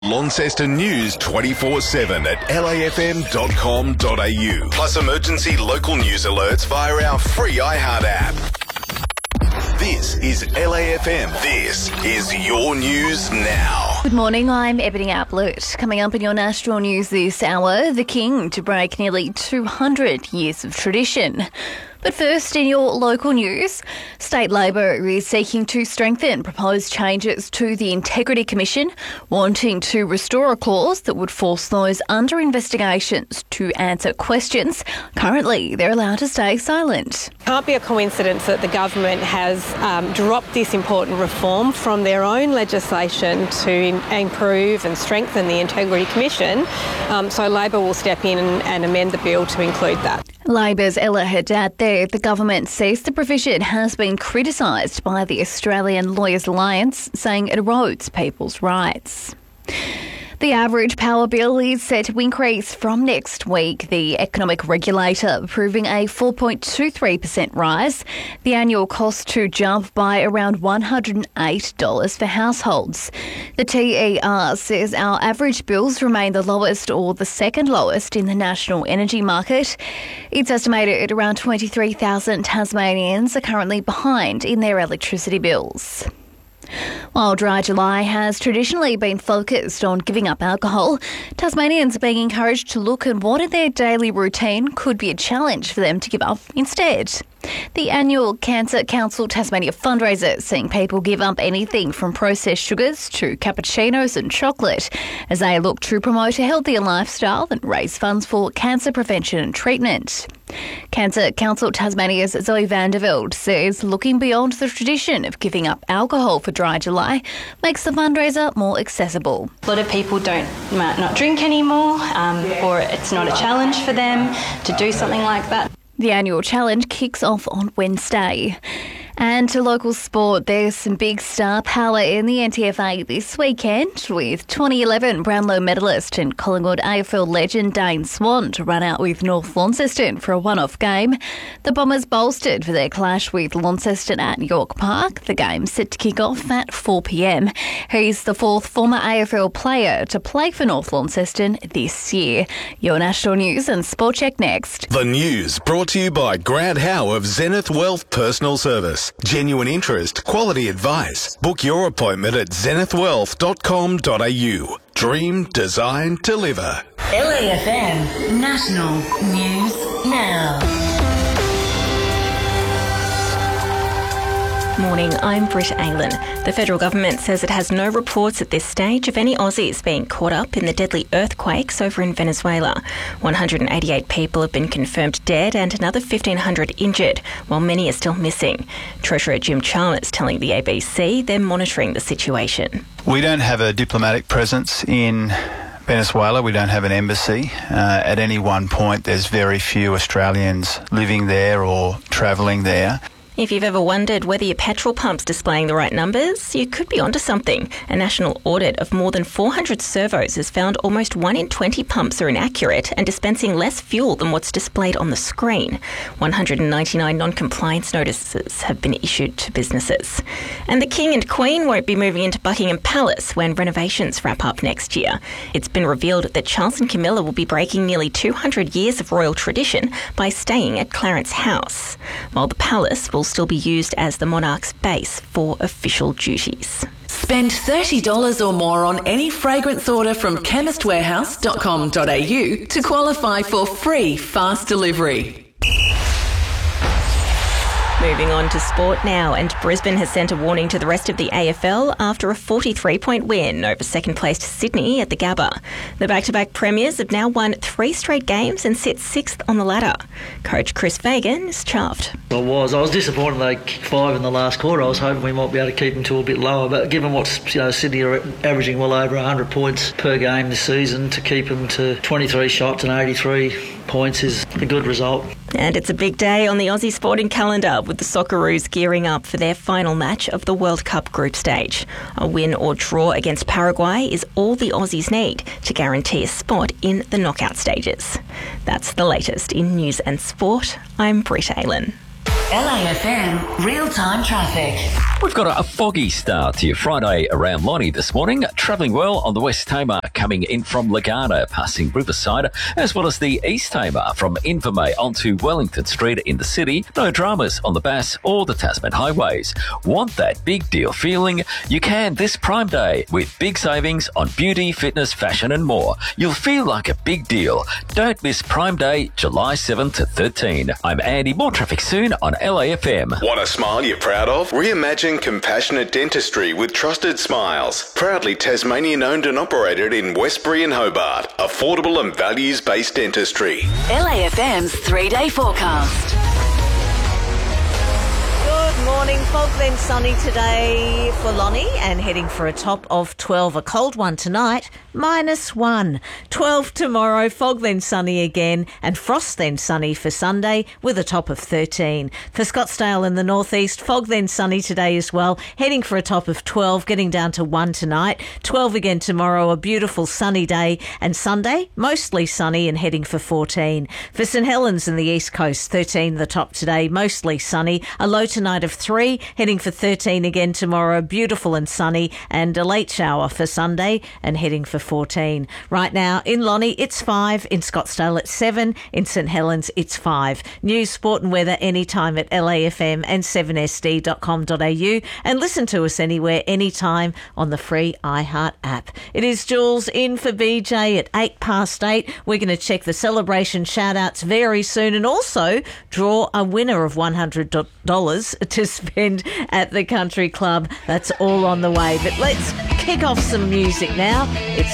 Launceston News 24/7 at lafm.com.au. Plus emergency local news alerts via our free iHeart app. This is LAFM. This is your news now. Good morning, I'm Ebony Ablett. Coming up in your national news this hour, the King to break nearly 200 years of tradition. But first, in your local news, State Labor is seeking to strengthen proposed changes to the Integrity Commission, wanting to restore a clause that would force those under investigations to answer questions. Currently, they're allowed to stay silent. It can't be a coincidence that the government has dropped this important reform from their own legislation to improve and strengthen the Integrity Commission. So Labor will step in and amend the bill to include that. Labor's Ella Haddad there. The government says the provision has been criticised by the Australian Lawyers Alliance, saying it erodes people's rights. The average power bill is set to increase from next week, the economic regulator approving a 4.23% rise. The annual cost to jump by around $108 for households. The TER says our average bills remain the lowest or the second lowest in the national energy market. It's estimated around 23,000 Tasmanians are currently behind in their electricity bills. While Dry July has traditionally been focused on giving up alcohol, Tasmanians are being encouraged to look at what in their daily routine could be a challenge for them to give up instead. The annual Cancer Council Tasmania fundraiser seeing people give up anything from processed sugars to cappuccinos and chocolate as they look to promote a healthier lifestyle and raise funds for cancer prevention and treatment. Cancer Council Tasmania's Zoe Vanderveld says looking beyond the tradition of giving up alcohol for Dry July makes the fundraiser more accessible. A lot of people might not drink anymore, or it's not a challenge for them to do something like that. The annual challenge kicks off on Wednesday. And to local sport, there's some big star power in the NTFA this weekend with 2011 Brownlow medalist and Collingwood AFL legend Dane Swan to run out with North Launceston for a one-off game. The Bombers bolstered for their clash with Launceston at York Park. The game's set to kick off at 4 p.m. He's the fourth former AFL player to play for North Launceston this year. Your national news and sport check next. The news brought to you by Grant Howe of Zenith Wealth Personal Service. Genuine interest, quality advice. Book your appointment at zenithwealth.com.au. Dream, design, deliver. LAFM National News Now. Morning, I'm Britt Aylan. The federal government says it has no reports at this stage of any Aussies being caught up in the deadly earthquakes over in Venezuela. 188 people have been confirmed dead and another 1,500 injured, while many are still missing. Treasurer Jim Chalmers telling the ABC they're monitoring the situation. We don't have a diplomatic presence in Venezuela. We don't have an embassy. At any one point, there's very few Australians living there or travelling there. If you've ever wondered whether your petrol pump's displaying the right numbers, you could be onto something. A national audit of more than 400 servos has found almost 1 in 20 pumps are inaccurate and dispensing less fuel than what's displayed on the screen. 199 non-compliance notices have been issued to businesses. And the King and Queen won't be moving into Buckingham Palace when renovations wrap up next year. It's been revealed that Charles and Camilla will be breaking nearly 200 years of royal tradition by staying at Clarence House, while the palace will still be used as the monarch's base for official duties. Spend $30 or more on any fragrance order from chemistwarehouse.com.au to qualify for free fast delivery. Moving on to sport now, and Brisbane has sent a warning to the rest of the AFL after a 43-point win over second-placed Sydney at the Gabba. The back-to-back premiers have now won 3 straight games and sit 6th on the ladder. Coach Chris Fagan is chuffed. I was disappointed they kicked 5 in the last quarter. I was hoping we might be able to keep them to a bit lower, but given what Sydney are averaging well over 100 points per game this season, to keep them to 23 shots and 83 points is a good result. And it's a big day on the Aussie sporting calendar, with the Socceroos gearing up for their final match of the World Cup group stage. A win or draw against Paraguay is all the Aussies need to guarantee a spot in the knockout stages. That's the latest in news and sport. I'm Britt Aylan. LAFM Real-Time Traffic. We've got a foggy start to your Friday around Lonnie this morning. Travelling well on the West Tamar coming in from Lagana, passing Riverside, as well as the East Tamar from Invermay onto Wellington Street in the city. No dramas on the Bass or the Tasman highways. Want that big deal feeling? You can this Prime Day with big savings on beauty, fitness, fashion and more. You'll feel like a big deal. Don't miss Prime Day, July 7 to 13. I'm Andy. More traffic soon on LAFM. Want a smile you're proud of? Reimagine compassionate dentistry with Trusted Smiles. Proudly Tasmanian owned and operated in Westbury and Hobart. Affordable and values-based dentistry. LAFM's 3-day forecast. Good morning. Fog then sunny today for Lonnie and heading for a top of 12. A cold one tonight, -1. 12 tomorrow, fog then sunny again and frost then sunny for Sunday with a top of 13. For Scottsdale in the northeast, fog then sunny today as well, heading for a top of 12, getting down to 1 tonight. 12 again tomorrow, a beautiful sunny day, and Sunday mostly sunny and heading for 14. For St Helens in the east coast, 13 the top today, mostly sunny, a low tonight of 3, heading for 13 again tomorrow, beautiful and sunny, and a late shower for Sunday and heading for 14. Right now in Lonnie it's 5, in Scottsdale it's 7, in St Helens it's 5. News, sport and weather anytime at LAFM and 7sd.com.au, and listen to us anywhere, anytime on the free iHeart app. It is Jules in for BJ at 8:08. We're going to check the celebration shout-outs very soon and also draw a winner of $100 to spend at the country club. That's all on the way. But let's kick off some music now. It's